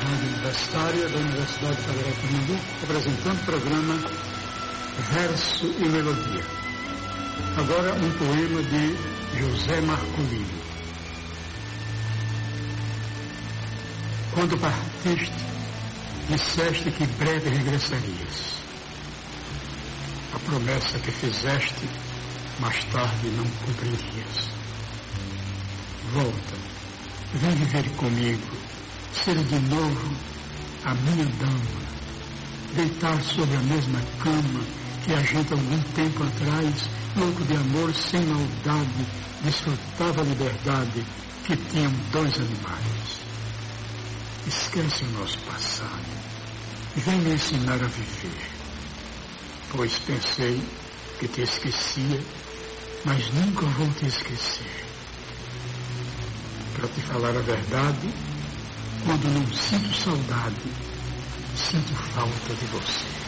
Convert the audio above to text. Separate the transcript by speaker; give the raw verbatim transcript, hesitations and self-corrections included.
Speaker 1: Rádio Universitária da Universidade Federal de Pernambuco, apresentando o programa Verso e Melodia. Agora um poema de José Marcolino. Quando partiste, disseste que breve regressarias. A promessa que fizeste, mais tarde não cumpririas. Volta, vem viver comigo, ser de novo a minha dama, deitar sobre a mesma cama que a gente algum tempo atrás, louco de amor sem maldade, desfrutava a liberdade que tinham dois animais. Esquece o nosso passado e vem me ensinar a viver, pois pensei que te esquecia, mas nunca vou te esquecer. Para te falar a verdade, quando não sinto saudade, sinto falta de você.